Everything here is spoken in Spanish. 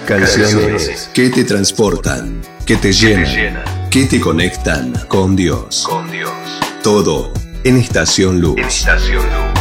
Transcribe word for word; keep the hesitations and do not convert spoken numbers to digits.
Canciones que te transportan, que te llenan, que te conectan con Dios. Con Dios. Todo en Estación Luz. En Estación Luz.